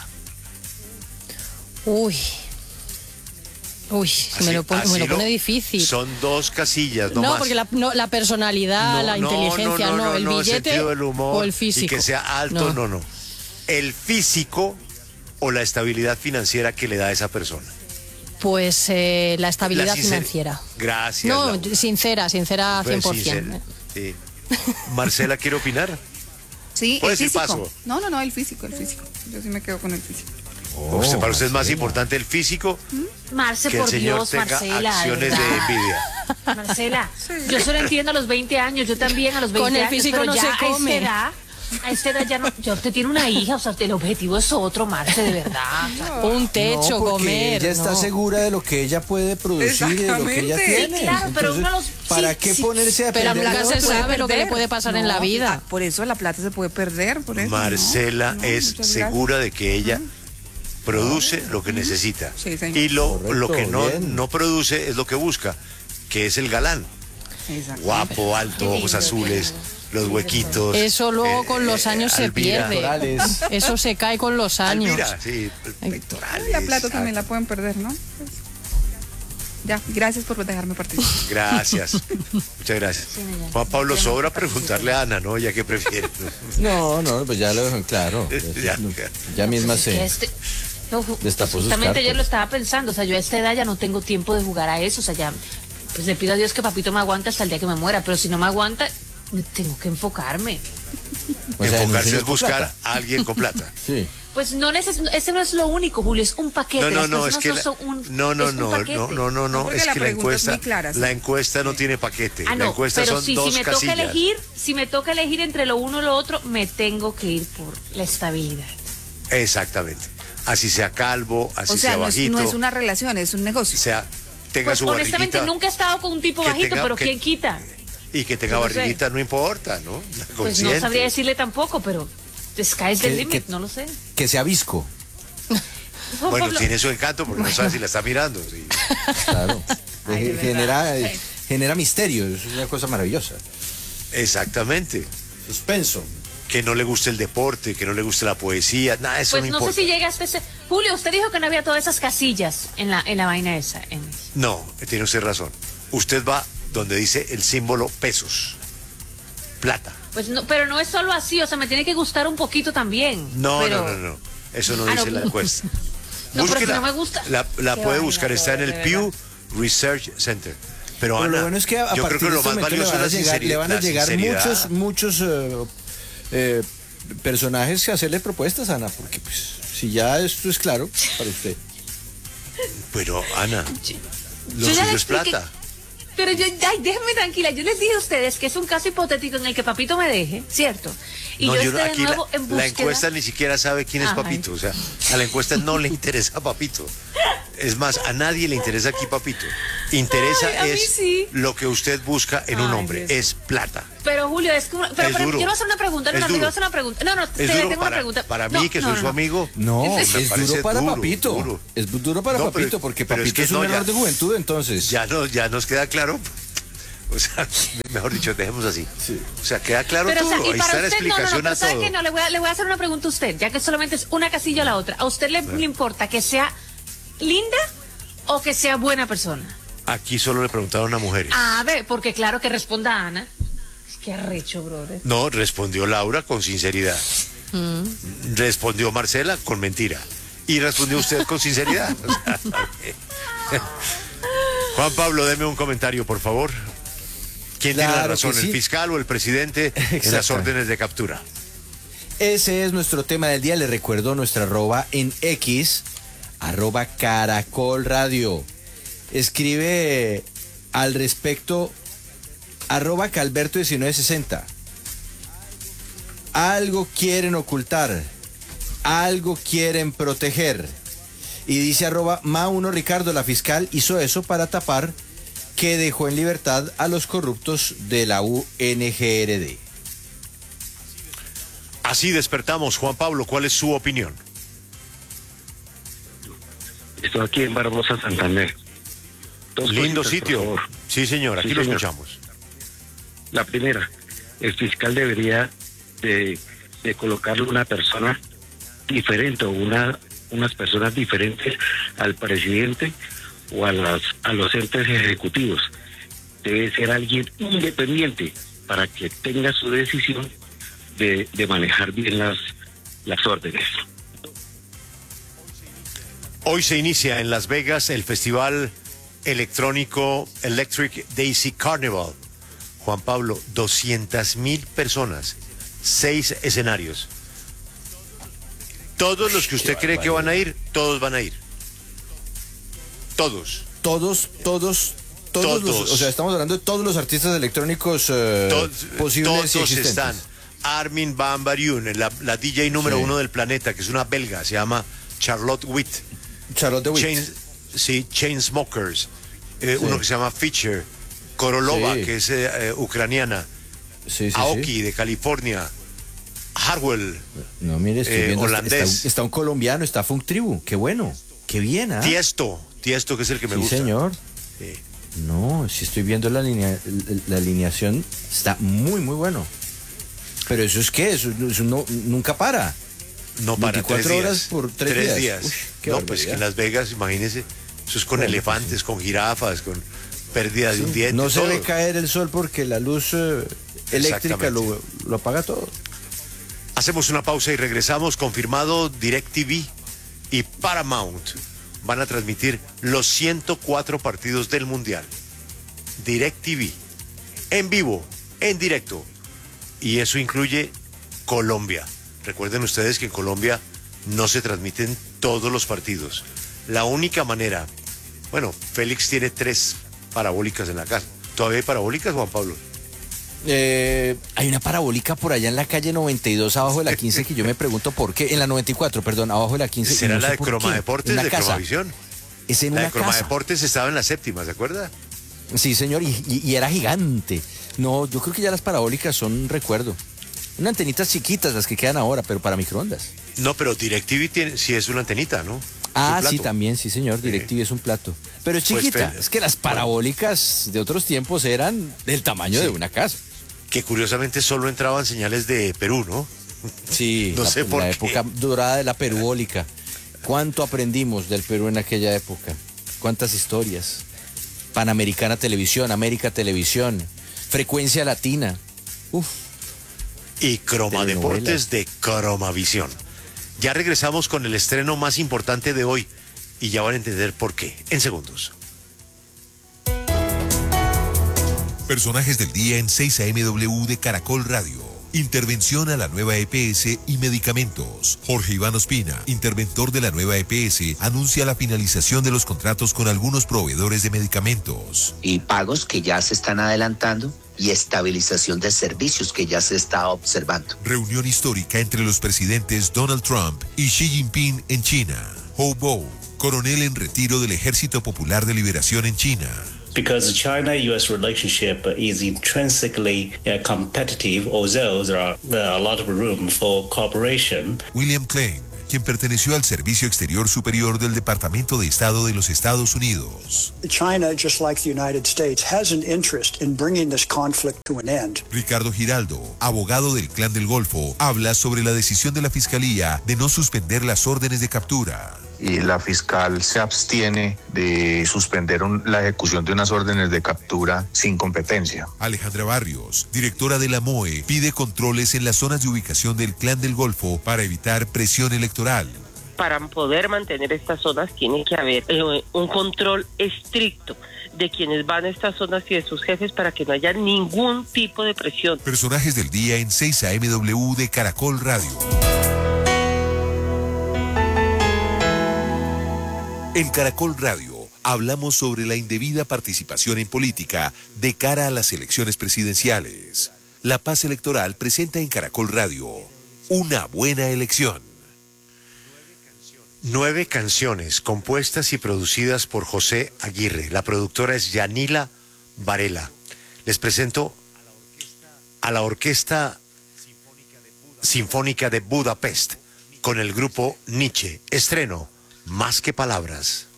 Me lo pone difícil. Son dos casillas, no más. Porque la personalidad, la inteligencia, el billete el del humor, o el físico. Y que sea alto, no. El físico o la estabilidad financiera que le da a esa persona. Pues la estabilidad financiera. Gracias. No, Laura. sincera 100%. Sincera, sí. Marcela, ¿quiere opinar? Sí, ¿Puede el decir físico. paso? No, el físico. Yo sí me quedo con el físico. ¿Para usted es más importante el físico Marce, que el por señor Dios, tenga Marcela, acciones de envidia? Marcela, yo solo entiendo a los 20 años, yo también a los 20 Con años. el físico pero no ya se come. A esta edad ya no. Ya usted tiene una hija, o sea, el objetivo es otro, Marce, de verdad. Un techo, porque comer. Ella está segura de lo que ella puede producir y de lo que ella tiene. Sí, claro, pero Entonces, uno los. ¿para qué ponerse a Pero depender nunca de se otro? sabe lo que le puede pasar en la vida. Por eso la plata se puede perder, por eso. Marcela es segura de que ella produce lo que necesita. Sí, señor. Y lo que bien. no produce es lo que busca, que es el galán. Exacto. Guapo, alto, ojos azules, los huequitos. Eso luego con los años se Alvira. pierde. Eso se cae con los años. Alvira, sí, pectorales. La plata también la pueden perder, ¿no? Ya, gracias por dejarme participar. Gracias. Muchas gracias. Juan Pablo, sobra preguntarle a Ana, ¿no? Ya que prefiere. No, pues ya lo dejan claro. Ya misma se destapó sus Justamente cartas. ayer lo estaba pensando, o sea, yo a esta edad ya no tengo tiempo de jugar a eso, o sea, ya, pues le pido a Dios que papito me aguante hasta el día que me muera, pero si no me aguanta, tengo que enfocarme. O sea, Enfocarse es buscar a alguien con plata. Sí. Pues no ese no es lo único, Julio, es un paquete. No, es que no, es que la es encuesta no tiene paquete. Ah, La no, encuesta pero son si dos me casillas. si me toca elegir entre lo uno o lo otro, me tengo que ir por la estabilidad. Exactamente. Así sea calvo, así O sea, sea bajito. no es una relación, es un negocio. O sea, tenga Pues su honestamente barriguita. nunca he estado con un tipo que bajito, tenga- pero que- ¿quién quita? Y que tenga No sé. barriguita no importa, ¿no? Pues no Consciente. sabría decirle tampoco, pero sky's the limit, no lo sé. Que sea visco. Bueno, tiene su encanto porque no sabe si la está mirando. Sí. Claro. Genera misterio. Es una cosa maravillosa. Exactamente. Suspenso. Que no le guste el deporte, que no le guste la poesía, nada, eso Pues no no importa. sé si llega hasta ese. Julio, usted dijo que no había todas esas casillas en la vaina esa. No, tiene usted razón. Usted va donde dice el símbolo pesos. Plata. Pues no, pero no es solo así, o sea, me tiene que gustar un poquito también. No, pero... no. Eso no Ah, dice no. la encuesta. No, pero si Búsquela. no me gusta. La Qué puede vaina, buscar, está en el de Pew Research Center. Pero Ana, lo bueno es que a yo creo partir que de lo este más momento valioso es la sinceridad. le van a la llegar sinceridad. muchos personajes que hacerle propuestas, Ana, porque pues si ya esto es claro para usted. Pero Ana, lo Yo ya suyo le es expliqué- plata. Pero déjenme tranquila, yo les dije a ustedes que es un caso hipotético en el que papito me deje, ¿cierto? Y No, yo yo esté de aquí nuevo en búsqueda. la encuesta ni siquiera sabe quién es Ay. Papito. O sea, a la encuesta no le interesa Papito. Es más, a nadie le interesa aquí Papito. Interesa Ay, a mí es sí. lo que usted busca en un Ay, hombre, Dios. es plata. Pero Julio, es como. Pero Es duro. yo no voy a hacer una pregunta, Es no, yo duro. voy a hacer una pregunta. No, Es te duro tengo una pregunta. para No, mí, que no, soy no, su no. amigo. No, me es parece duro para Papito. duro. Es duro para No, Papito porque pero Papito que es un no, error ya- de juventud, entonces. Ya nos queda claro O sea, mejor dicho, dejemos así. Sí. O sea, queda claro Pero, todo. o sea, y Ahí para está la usted, explicación pero a ¿sabe todo. qué? No, le voy a hacer una pregunta a usted, ya que solamente es una casilla o la otra. ¿A usted le importa que sea linda o que sea buena persona? Aquí solo le preguntaron a mujeres. A ver, porque claro que responda Ana. Es que arrecho, brother. No, respondió Laura con sinceridad. Respondió Marcela con mentira. Y respondió usted con sinceridad. O sea, Juan Pablo, deme un comentario, por favor. ¿Quién tiene la razón, que sí. el fiscal o el presidente en las órdenes de captura? Ese es nuestro tema del día. Les recuerdo nuestra arroba en X, @Caracol Radio. Escribe al respecto @Calberto1960. Algo quieren ocultar, algo quieren proteger. Y dice @Ma1 Ricardo, la fiscal hizo eso para tapar que dejó en libertad a los corruptos de la UNGRD. Así despertamos. Juan Pablo, ¿cuál es su opinión? Estoy aquí en Barbosa, Santander. Lindo sitio. Sí, señor, aquí lo escuchamos. La primera, el fiscal debería de colocarle una persona diferente o unas personas diferentes al presidente o a los entes ejecutivos. Debe ser alguien independiente para que tenga su decisión de manejar bien las órdenes. Hoy se inicia en Las Vegas el festival electrónico Electric Daisy Carnival. Juan Pablo, 200,000 personas, 6 escenarios. Todos los que usted cree que van a ir, todos van a ir. Todos. Todos, o sea, estamos hablando de todos los artistas electrónicos posibles y todos existentes. están. Armin van Buuren, la DJ número 1 del planeta, que es una belga, se llama Charlotte Witt. Charlotte Witt. Chainsmokers, uno que se llama Fisher, Korolova, que es ucraniana, Aoki de California, Harwell, no, mire, estoy viendo, holandés. está un colombiano, está Funk Tribu, qué bueno, qué bien, ¿ah? Tiesto, que es el que me gusta. Sí, señor. Sí. No, si estoy viendo la alineación, está muy, muy bueno. Pero eso es qué, eso nunca para. No para 24 horas por 3 días. Uy, qué no, barbaridad. pues que en Las Vegas, imagínese, eso es con elefantes, con jirafas, con pérdida de un diente. No se todo. ve caer el sol porque la luz eléctrica lo apaga todo. Hacemos una pausa y regresamos. Confirmado, DirecTV y Paramount van a transmitir los 104 partidos del Mundial. DirecTV, en vivo, en directo. Y eso incluye Colombia. Recuerden ustedes que en Colombia no se transmiten todos los partidos. La única manera, bueno, Félix tiene 3 parabólicas en la casa. ¿Todavía hay parabólicas, Juan Pablo? Hay una parabólica por allá en la calle 92, abajo de la 15, que yo me pregunto por qué. En la 94, perdón, abajo de la 15. ¿Será no la sé de por Croma qué. Deportes, de Cromavisión? Es en la una de Croma casa. Deportes estaba en la 7ª, ¿se acuerda? Sí, señor, y era gigante. No, yo creo que ya las parabólicas son un recuerdo. Unas antenitas chiquitas las que quedan ahora, pero para microondas. No, pero DirecTV sí es una antenita, ¿no? Ah, sí, también, sí, señor. DirecTV es un plato. Pero es chiquita. Es que las parabólicas de otros tiempos eran del tamaño de una casa. Que curiosamente solo entraban señales de Perú, ¿no? Sí, no sé por la qué. época dorada de la perubólica. ¿Cuánto aprendimos del Perú en aquella época? ¿Cuántas historias? Panamericana Televisión, América Televisión, Frecuencia Latina. Uf. Y Croma Deportes de Cromavisión. Ya regresamos con el estreno más importante de hoy y ya van a entender por qué en segundos. Personajes del día en 6 AMW de Caracol Radio. Intervención a la nueva EPS y medicamentos. Jorge Iván Ospina, interventor de la nueva EPS, anuncia la finalización de los contratos con algunos proveedores de medicamentos. Y pagos que ya se están adelantando y estabilización de servicios que ya se está observando. Reunión histórica entre los presidentes Donald Trump y Xi Jinping en China. Hou Bo, coronel en retiro del Ejército Popular de Liberación en China. Because the China-U.S. relationship is intrinsically competitive, although there are a lot of room for cooperation. William Klein, quien perteneció al Servicio Exterior Superior del Departamento de Estado de los Estados Unidos. China, just like the United States, has an interest in bringing this conflict to an end. Ricardo Giraldo, abogado del Clan del Golfo, habla sobre la decisión de la Fiscalía de no suspender las órdenes de captura. Y la fiscal se abstiene de suspender la ejecución de unas órdenes de captura sin competencia. Alejandra Barrios, directora de la MOE, pide controles en las zonas de ubicación del Clan del Golfo para evitar presión electoral. Para poder mantener estas zonas tiene que haber un control estricto de quienes van a estas zonas y de sus jefes para que no haya ningún tipo de presión. Personajes del día en 6 AMW de Caracol Radio. En Caracol Radio hablamos sobre la indebida participación en política de cara a las elecciones presidenciales. La Paz Electoral presenta en Caracol Radio una buena elección. 9 canciones compuestas y producidas por José Aguirre. La productora es Yanila Varela. Les presento a la Orquesta Sinfónica de Budapest con el grupo Nietzsche. Estreno Más que Palabras.